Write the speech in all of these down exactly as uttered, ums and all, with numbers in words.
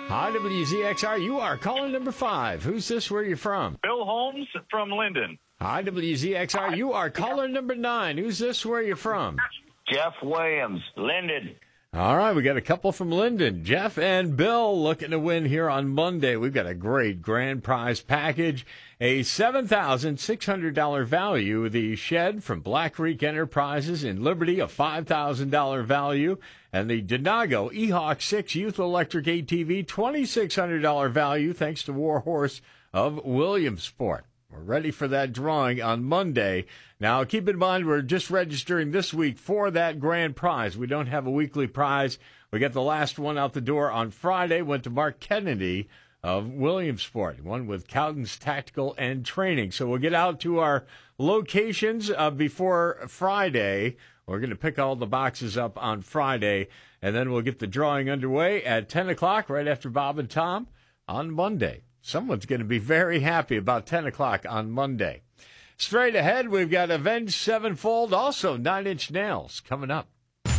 Hi, W Z X R. You are caller number five. Who's this? Where are you from? Bill Holmes from Linden. Hi, W Z X R. You are caller number nine. Who's this? Where are you from? Jeff Williams, Linden. All right, we got a couple from Linden. Jeff and Bill looking to win here on Monday. We've got a great grand prize package, a seven thousand six hundred dollars value, the Shed from Black Creek Enterprises in Liberty, a five thousand dollars value, and the Denago E-Hawk six Youth Electric A T V, two thousand six hundred dollars value, thanks to Warhorse of Williamsport. We're ready for that drawing on Monday. Now, keep in mind, we're just registering this week for that grand prize. We don't have a weekly prize. We got the last one out the door on Friday, went to Mark Kennedy of Williamsport, one with Cowden's Tactical and Training. So we'll get out to our locations uh, before Friday. We're going to pick all the boxes up on Friday, and then we'll get the drawing underway at ten o'clock, right after Bob and Tom, on Monday. Someone's going to be very happy about ten o'clock on Monday. Straight ahead, we've got Avenged Sevenfold, also Nine Inch Nails, coming up.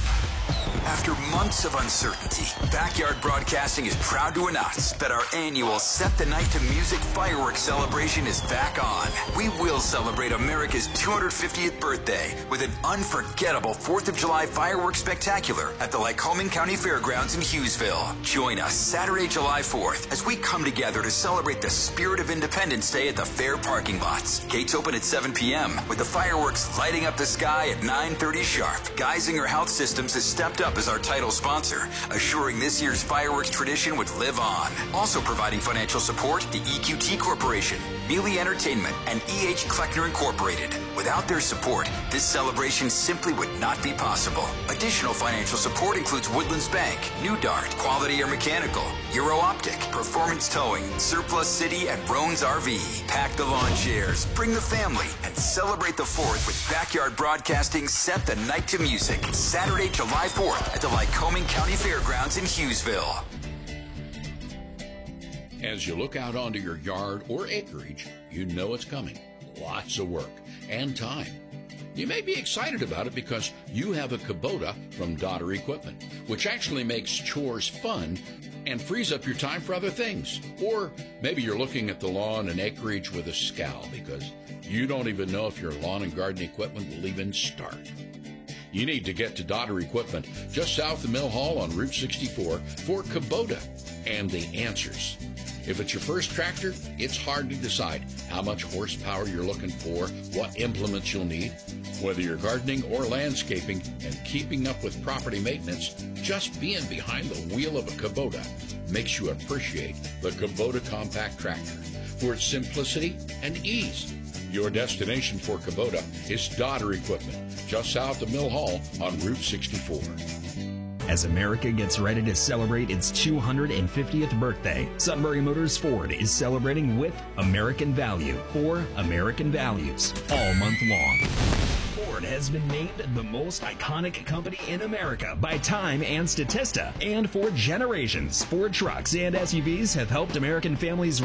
After months of uncertainty, Backyard Broadcasting is proud to announce that our annual Set the Night to Music fireworks celebration is back on. We will celebrate America's two hundred fiftieth birthday with an unforgettable fourth of July fireworks spectacular at the Lycoming County Fairgrounds in Hughesville. Join us Saturday, July fourth, as we come together to celebrate the spirit of Independence Day at the fair parking lots. Gates open at seven p.m. with the fireworks lighting up the sky at nine thirty sharp. Geisinger Health Systems has stepped up as our title sponsor, assuring this year's fireworks tradition would live on. Also providing financial support, the E Q T Corporation, Mealy Entertainment, and E H Kleckner Incorporated. Without their support, this celebration simply would not be possible. Additional financial support includes Woodlands Bank, New Dart, Quality Air Mechanical, Euro Optic, Performance Towing, Surplus City, and Roan's R V. Pack the lawn chairs, bring the family, and celebrate the fourth with Backyard Broadcasting Set the Night to Music, Saturday, July fourth at the Lycoming County Fairgrounds in Hughesville. As you look out onto your yard or acreage, you know it's coming. Lots of work and time. You may be excited about it because you have a Kubota from Dodder Equipment, which actually makes chores fun and frees up your time for other things. Or maybe you're looking at the lawn and acreage with a scowl because you don't even know if your lawn and garden equipment will even start. You need to get to Dodder Equipment just south of Mill Hall on Route sixty-four for Kubota and the answers. If it's your first tractor, it's hard to decide how much horsepower you're looking for, what implements you'll need. Whether you're gardening or landscaping and keeping up with property maintenance, just being behind the wheel of a Kubota makes you appreciate the Kubota Compact Tractor for its simplicity and ease. Your destination for Kubota is Dodder Equipment, just south of Mill Hall on Route sixty-four. As America gets ready to celebrate its two hundred fiftieth birthday, Sunbury Motors Ford is celebrating with American Value or American Values all month long. Ford has been named the most iconic company in America by Time and Statista, and for generations, Ford trucks and S U Vs have helped American families